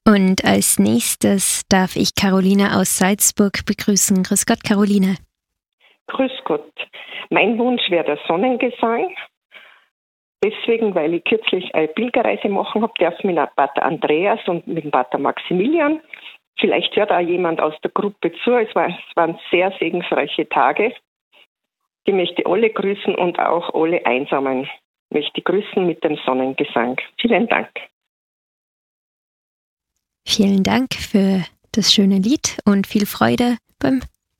Und als nächstes darf ich Caroline aus Salzburg begrüßen. Grüß Gott, Caroline. Grüß Gott. Mein Wunsch wäre der Sonnengesang. Deswegen, weil ich kürzlich eine Pilgerreise machen habe, darf mit dem Pater Andreas und mit dem Pater Maximilian. Vielleicht hört auch jemand aus der Gruppe zu. Es waren sehr segensreiche Tage. Ich möchte alle grüßen und auch alle Einsamen möchte grüßen mit dem Sonnengesang. Vielen Dank. Vielen Dank für das schöne Lied und viel Freude beim